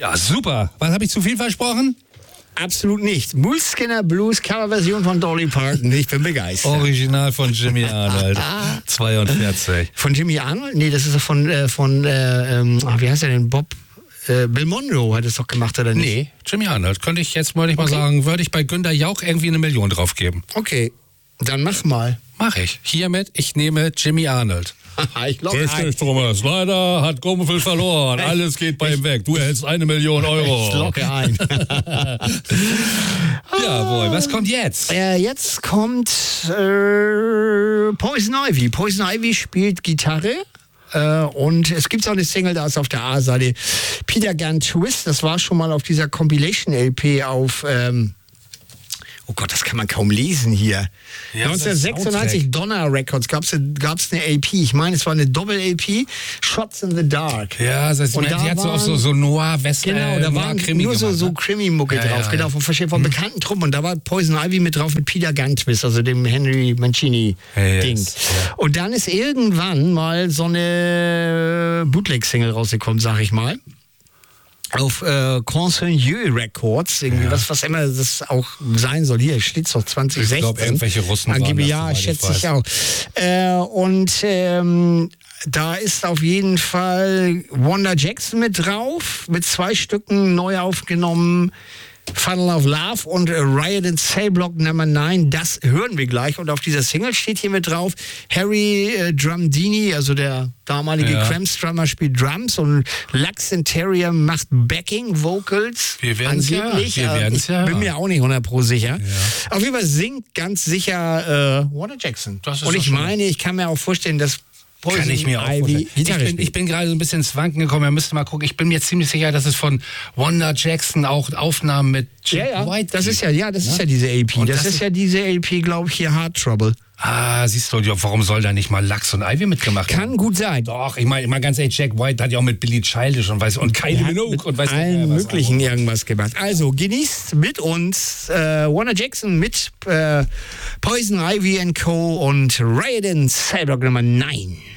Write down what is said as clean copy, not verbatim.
Ja, super. Was habe ich zu viel versprochen? Absolut nicht. Moleskine Blues Coverversion von Dolly Parton. Ich bin begeistert. Original von Jimmy Arnold. 42. Von Jimmy Arnold? Nee, das ist von wie heißt er denn? Bill Monroe hat es doch gemacht, oder nicht? Nee, Jimmy Arnold. Könnte ich jetzt, wollte ich mal sagen, würde ich bei Günter Jauch irgendwie 1 Million drauf geben. Okay, dann mach mal. Mach ich. Hiermit, ich nehme Jimmy Arnold. Ich glaube, Richtig, Thomas. Leider hat Grumpel verloren. Alles geht bei ihm weg. Du erhältst 1 Million Euro. ich locke ein. Jawohl, was kommt jetzt? Jetzt kommt Poison Ivy. Poison Ivy spielt Gitarre. Und es gibt auch eine Single, da ist auf der A-Seite Peter Gunn Twist. Das war schon mal auf dieser Compilation-LP auf... oh Gott, das kann man kaum lesen hier. Ja, 1996 Donner Records gab's eine LP. Ich meine, es war eine Doppel-LP. Shots in the Dark. Ja, das heißt, Und die da hat so waren- auf so Noir-Western. Genau, da waren nur so Krimi-Mucke Ja, drauf, ja, genau, ja. von bekannten Truppen. Und da war Poison Ivy mit drauf mit Peter Gunn Twist, also dem Henry Mancini-Ding. Yes, ja. Und dann ist irgendwann mal so eine Bootleg-Single rausgekommen, sag ich mal. Auf Conseigneux Records, irgendwie, was immer das auch sein soll. Hier steht es doch 2016. Ich glaube, irgendwelche Russen waren Angeblich, das, ja, soweit ich schätze weiß. ich auch. Da ist auf jeden Fall Wanda Jackson mit drauf, mit 2 Stücken neu aufgenommen. Funnel of Love und Riot in Cell Block Number 9, das hören wir gleich. Und auf dieser Single steht hier mit drauf, Harry Drumdini, also der damalige Cramps-Drummer, spielt Drums und Lux Interior macht Backing-Vocals. Wir werden's ja. Angeblich. Wir werden's ja. Ich bin mir auch nicht 100% sicher. Ja. Auf jeden Fall singt ganz sicher Wanda Jackson. Das ist und doch ich schön. meine, ich kann mir auch vorstellen, dass Kann ich mir auch Ivy vorstellen. Ich bin gerade so ein bisschen ins Wanken gekommen. Wir müssen mal gucken. Ich bin mir ziemlich sicher, dass es von Wanda Jackson auch Aufnahmen mit Jack White das gibt. ist ja diese LP. Und Das ist ja diese LP, glaube ich, hier Hard Trouble. Ah, siehst du, warum soll da nicht mal Lux und Ivy mitgemacht haben? Kann gut sein. Doch, ich meine, mal ganz ehrlich, Jack White hat ja auch mit Billy Childish und Kylie Minogue und weiß nicht allen mehr was. möglichen irgendwas gemacht. Also genießt mit uns Wanda Jackson mit Poison Ivy & Co. und Riot in Cell Block Nummer 9.